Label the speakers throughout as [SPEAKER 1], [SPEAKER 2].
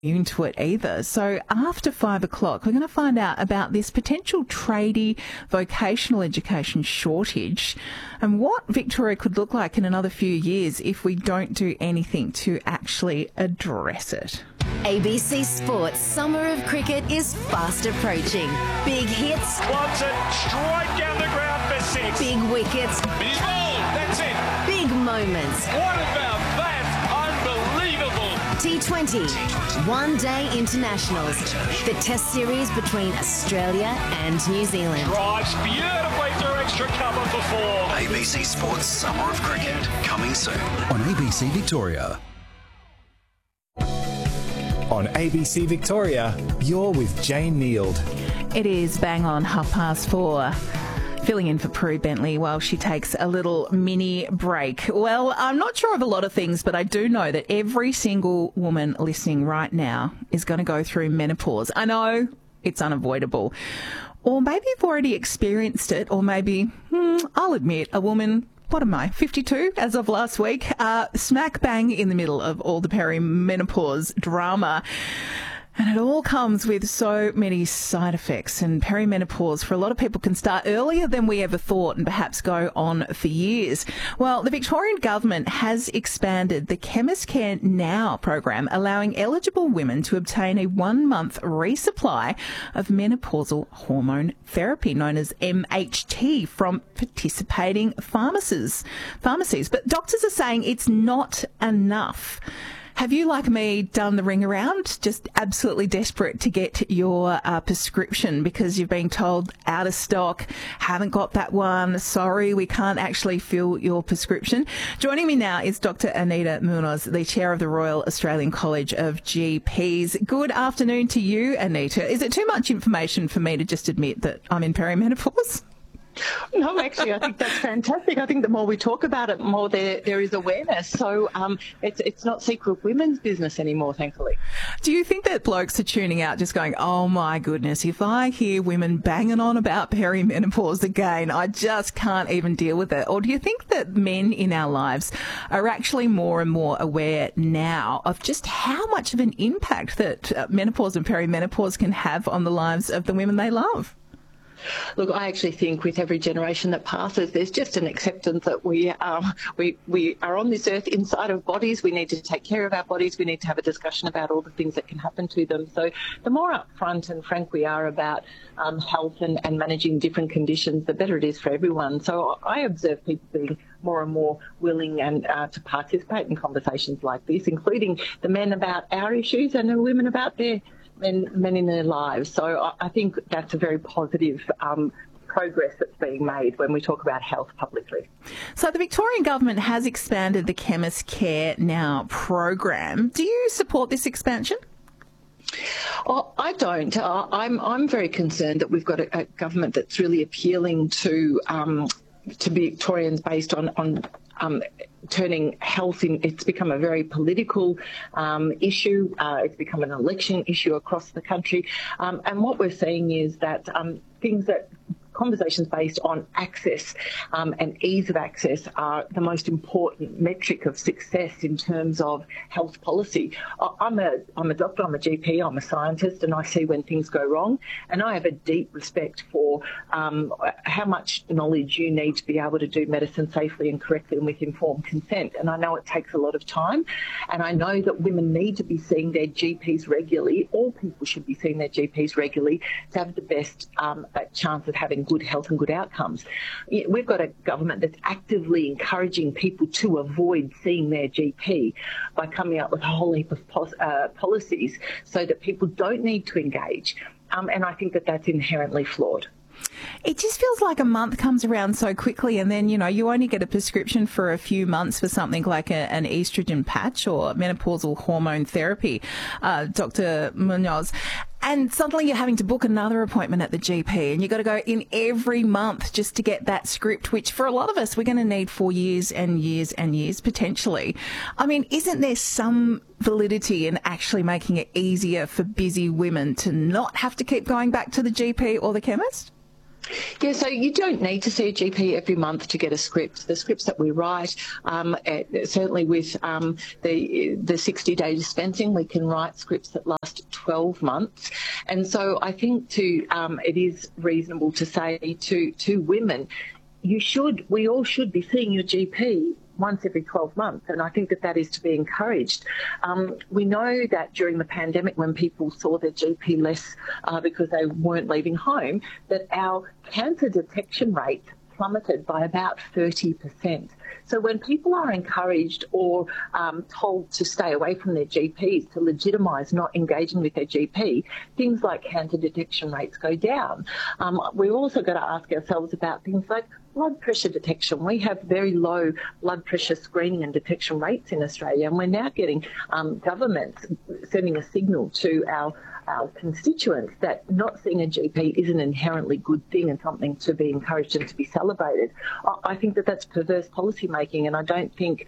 [SPEAKER 1] into it either. So after 5 o'clock, we're going to find out about this potential tradie vocational education shortage and what Victoria could look like in another few years if we don't do anything to actually address it.
[SPEAKER 2] ABC Sports Summer of Cricket is fast approaching. Big hits.
[SPEAKER 3] Wants it straight down the ground for 6.
[SPEAKER 2] Big wickets.
[SPEAKER 3] He's bowled. That's it.
[SPEAKER 2] Big moments.
[SPEAKER 3] What about that? Unbelievable.
[SPEAKER 2] T20. One-day internationals. The test series between Australia and New Zealand.
[SPEAKER 3] Drives beautifully through extra cover for 4.
[SPEAKER 4] ABC Sports Summer of Cricket, coming soon on ABC Victoria.
[SPEAKER 5] On ABC Victoria, you're with Jane Neild.
[SPEAKER 1] It is bang on 4:30. Filling in for Prue Bentley while she takes a little mini break. Well, I'm not sure of a lot of things, but I do know that every single woman listening right now is going to go through menopause. I know it's unavoidable. Or maybe you've already experienced it, or maybe, I'll admit, a woman, what am I, 52 as of last week, smack bang in the middle of all the perimenopause drama. And it all comes with so many side effects, and perimenopause for a lot of people can start earlier than we ever thought and perhaps go on for years. Well, the Victorian government has expanded the Chemist Care Now program, allowing eligible women to obtain a 1-month resupply of menopausal hormone therapy, known as MHT, from participating pharmacies. But doctors are saying it's not enough. Have you, like me, done the ring around, just absolutely desperate to get your prescription because you've been told out of stock, haven't got that one, sorry, we can't actually fill your prescription? Joining me now is Dr. Anita Munoz, the chair of the Royal Australian College of GPs. Good afternoon to you, Anita. Is it too much information for me to just admit that I'm in perimenopause?
[SPEAKER 6] No, actually, I think that's fantastic. I think the more we talk about it, more there is awareness. So it's not secret women's business anymore, thankfully.
[SPEAKER 1] Do you think that blokes are tuning out just going, oh my goodness, if I hear women banging on about perimenopause again, I just can't even deal with it? Or do you think that men in our lives are actually more and more aware now of just how much of an impact that menopause and perimenopause can have on the lives of the women they love?
[SPEAKER 6] Look, I actually think with every generation that passes, there's just an acceptance that we are on this earth inside of bodies. We need to take care of our bodies. We need to have a discussion about all the things that can happen to them. So the more upfront and frank we are about health and managing different conditions, the better it is for everyone. So I observe people being more and more willing and to participate in conversations like this, including the men about our issues and the women about their men in their lives. So I think that's a very positive progress that's being made when we talk about health publicly.
[SPEAKER 1] So the Victorian government has expanded the Chemist Care Now program. Do you support this expansion?
[SPEAKER 6] Oh, I don't. I'm very concerned that we've got a government that's really appealing to Victorians based on turning health in. It's become a very political issue. It's become an election issue across the country. And what we're seeing is that conversations based on access and ease of access are the most important metric of success in terms of health policy. I'm a doctor, I'm a GP, I'm a scientist, and I see when things go wrong. And I have a deep respect for how much knowledge you need to be able to do medicine safely and correctly and with informed consent. And I know it takes a lot of time. And I know that women need to be seeing their GPs regularly. All people should be seeing their GPs regularly to have the best chance of having good health and good outcomes. We've got a government that's actively encouraging people to avoid seeing their GP by coming up with a whole heap of policies so that people don't need to engage. And I think that that's inherently flawed.
[SPEAKER 1] It just feels like a month comes around so quickly, and then, you only get a prescription for a few months for something like an estrogen patch or menopausal hormone therapy, Dr. Munoz. And suddenly you're having to book another appointment at the GP, and you've got to go in every month just to get that script, which for a lot of us, we're going to need for years and years and years potentially. I mean, isn't there some validity in actually making it easier for busy women to not have to keep going back to the GP or the chemist?
[SPEAKER 6] Yeah, so you don't need to see a GP every month to get a script. The scripts that we write, certainly with the 60-day dispensing, we can write scripts that last 12 months. And so I think it is reasonable to say to women, we all should be seeing your GP once every 12 months, and I think that is to be encouraged. We know that during the pandemic, when people saw their GP less because they weren't leaving home, that our cancer detection rate plummeted by about 30%. So when people are encouraged or told to stay away from their GPs to legitimise not engaging with their GP, things like cancer detection rates go down. We've also got to ask ourselves about things like blood pressure detection. We have very low blood pressure screening and detection rates in Australia, and we're now getting governments sending a signal to our constituents that not seeing a GP is an inherently good thing and something to be encouraged and to be celebrated. I think that that's perverse policy making, and I don't think,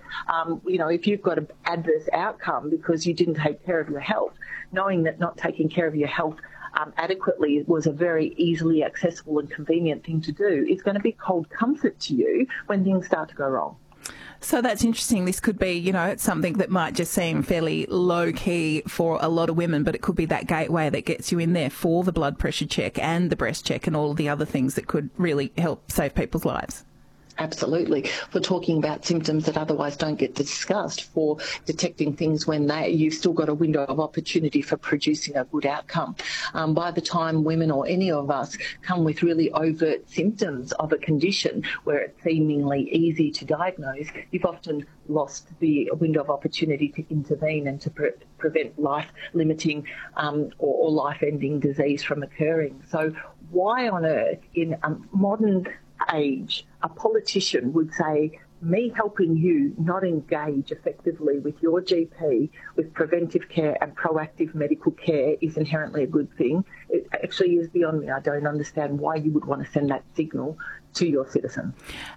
[SPEAKER 6] if you've got an adverse outcome because you didn't take care of your health, knowing that not taking care of your health adequately was a very easily accessible and convenient thing to do, is going to be cold comfort to you when things start to go wrong.
[SPEAKER 1] So that's interesting. This could be, it's something that might just seem fairly low key for a lot of women, but it could be that gateway that gets you in there for the blood pressure check and the breast check and all of the other things that could really help save people's lives.
[SPEAKER 6] Absolutely. For talking about symptoms that otherwise don't get discussed, for detecting things when you've still got a window of opportunity for producing a good outcome. By the time women or any of us come with really overt symptoms of a condition where it's seemingly easy to diagnose, you've often lost the window of opportunity to intervene and to prevent life-limiting or life-ending disease from occurring. So why on earth in a modern age a politician would say, me helping you not engage effectively with your GP with preventive care and proactive medical care is inherently a good thing? It actually is beyond me. I don't understand why you would want to send that signal to your citizen.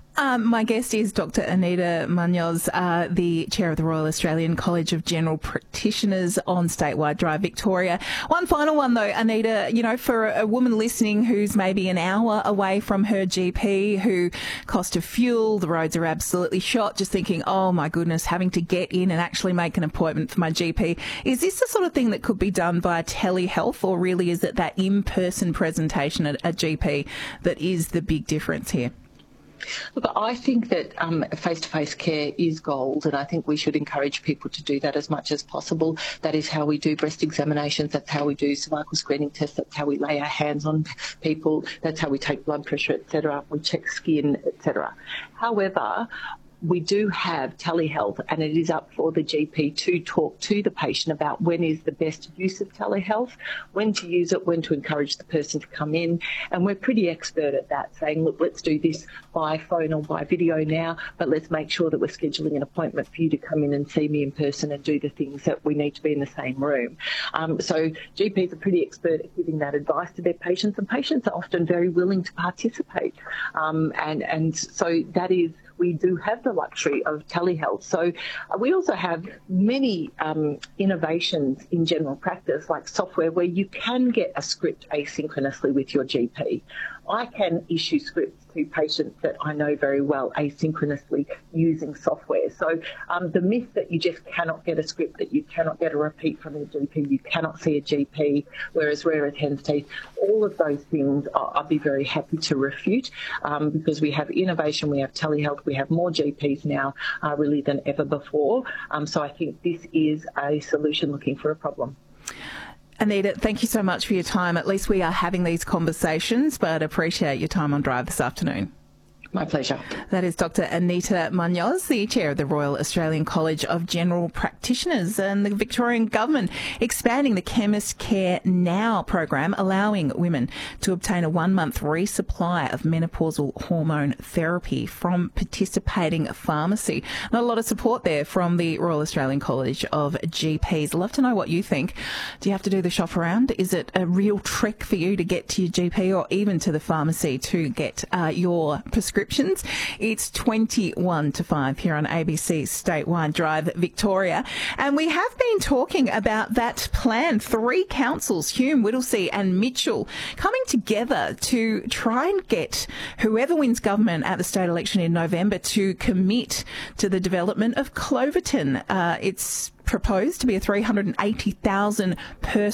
[SPEAKER 1] My guest is Dr. Anita Munoz, the chair of the Royal Australian College of General Practitioners on Statewide Drive, Victoria. One final one, though, Anita, for a woman listening who's maybe an hour away from her GP, who cost of fuel, the roads are absolutely shot, just thinking, oh, my goodness, having to get in and actually make an appointment for my GP. Is this the sort of thing that could be done via telehealth, or really is it that in-person presentation at a GP that is the big difference here?
[SPEAKER 6] Look, I think that face-to-face care is gold, and I think we should encourage people to do that as much as possible. That is how we do breast examinations, that's how we do cervical screening tests, that's how we lay our hands on people, that's how we take blood pressure, etc. We check skin, etc. However, we do have telehealth, and it is up for the GP to talk to the patient about when is the best use of telehealth, when to use it, when to encourage the person to come in. And we're pretty expert at that, saying, look, let's do this by phone or by video now, but let's make sure that we're scheduling an appointment for you to come in and see me in person and do the things that we need to be in the same room. So GPs are pretty expert at giving that advice to their patients, and patients are often very willing to participate. And so that is, we do have the luxury of telehealth. So we also have many innovations in general practice, like software where you can get a script asynchronously with your GP. I can issue scripts to patients that I know very well asynchronously using software. So the myth that you just cannot get a script, that you cannot get a repeat from your GP, you cannot see a GP, whereas rare as hen's teeth, all of those things I'd be very happy to refute because we have innovation, we have telehealth, we have more GPs now really than ever before. So I think this is a solution looking for a problem.
[SPEAKER 1] Anita, thank you so much for your time. At least we are having these conversations, but appreciate your time on Drive this afternoon.
[SPEAKER 6] My pleasure.
[SPEAKER 1] That is Dr. Anita Munoz, the chair of the Royal Australian College of General Practitioners, and the Victorian Government expanding the Chemist Care Now program, allowing women to obtain a 1-month resupply of menopausal hormone therapy from participating pharmacy. Not a lot of support there from the Royal Australian College of GPs. Love to know what you think. Do you have to do the shop around? Is it a real trick for you to get to your GP or even to the pharmacy to get your prescription subscriptions. It's 21 to 5 here on ABC Statewide Drive Victoria. And we have been talking about that plan. 3 councils, Hume, Whittlesea and Mitchell, coming together to try and get whoever wins government at the state election in November to commit to the development of Cloverton. It's proposed to be a 380,000 person